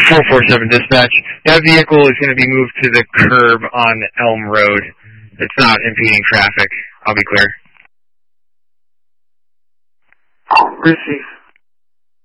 447 dispatch. That vehicle is going to be moved to the curb on Elm Road. It's not impeding traffic. I'll be clear. Receive.